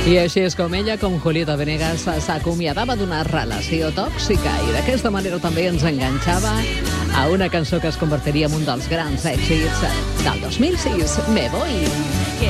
I així és com ella, com Julieta Venegas, s'acomiadava d'una relació tòxica i d'aquesta manera també ens enganxava a una cançó que es convertiria en un dels grans èxits del 2006, Me Voy.